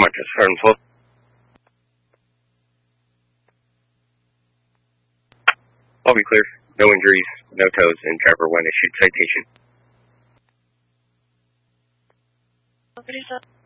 Marcus, Fern Full. All be clear. No injuries, no tows, and driver 1 issued citation. Okay, sir.